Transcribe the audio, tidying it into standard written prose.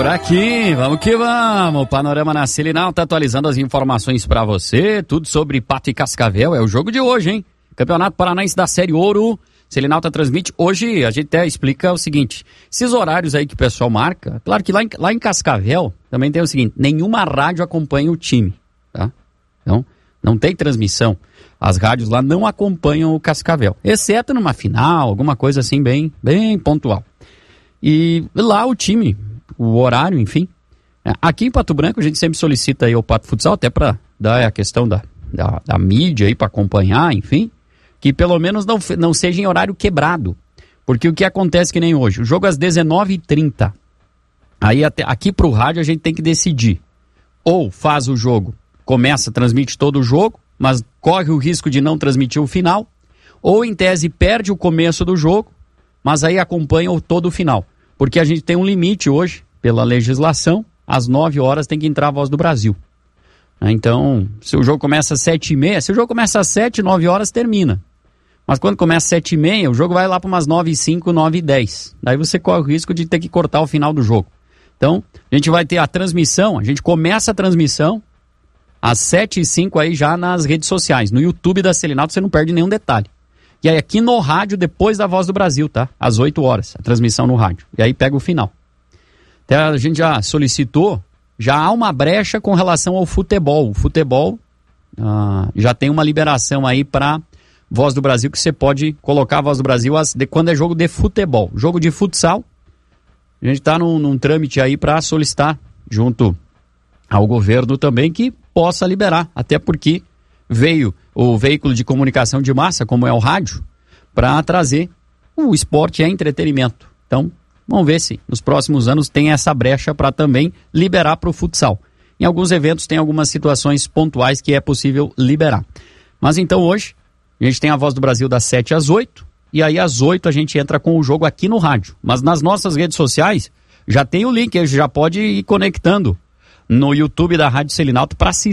Por aqui, vamos que vamos. O Panorama na Selinal tá atualizando as informações pra você, tudo sobre Pato e Cascavel. É o jogo de hoje, hein? Campeonato Paranaense da Série Ouro. Selinal tá transmite. Hoje a gente até explica o seguinte: esses horários aí que o pessoal marca, claro que lá em Cascavel também tem o seguinte: nenhuma rádio acompanha o time, tá? Então, não tem transmissão. As rádios lá não acompanham o Cascavel, exceto numa final, alguma coisa assim bem pontual. E lá o time, o horário, enfim. Aqui em Pato Branco a gente sempre solicita aí o Pato Futsal, até para dar a questão da mídia aí para acompanhar, enfim, que pelo menos não seja em horário quebrado. Porque o que acontece que nem hoje, o jogo às 19h30. Aí aqui pro rádio a gente tem que decidir. Ou faz o jogo, transmite todo o jogo, mas corre o risco de não transmitir o final, ou em tese perde o começo do jogo, mas aí acompanha todo o final. Porque a gente tem um limite hoje, pela legislação, às 9 horas tem que entrar a Voz do Brasil. Então, se o jogo começa às 7h30, se o jogo começa às 7, 9 horas termina. Mas quando começa às 7h30, o jogo vai lá para umas 9h05, 9h10. Daí você corre o risco de ter que cortar o final do jogo. Então, a gente vai ter a transmissão, a gente começa a transmissão às 7h05 aí já nas redes sociais. No YouTube da Selinal você não perde nenhum detalhe. E aí aqui no rádio, depois da Voz do Brasil, tá? Às 8 horas, a transmissão no rádio. E aí pega o final. Até a gente já solicitou, já há uma brecha com relação ao futebol. O futebol já tem uma liberação aí para Voz do Brasil, que você pode colocar a Voz do Brasil quando é jogo de futebol. Jogo de futsal, a gente está num trâmite aí para solicitar, junto ao governo também, que possa liberar. Até porque veio o veículo de comunicação de massa, como é o rádio, para trazer o esporte e entretenimento. Então, vamos ver se nos próximos anos tem essa brecha para também liberar para o futsal. Em alguns eventos tem algumas situações pontuais que é possível liberar. Mas então hoje, a gente tem a Voz do Brasil das 7 às 8, e aí às 8 a gente entra com o jogo aqui no rádio. Mas nas nossas redes sociais já tem o link, já pode ir conectando no YouTube da Rádio Selinalto para assistir